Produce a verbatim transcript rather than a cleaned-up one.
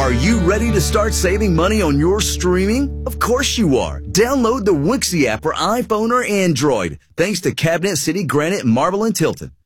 Are you ready to start saving money on your streaming? Of course you are. Download the Wixie app for iPhone or Android. Thanks to Cabinet City, Granite, Marble, and Tilton.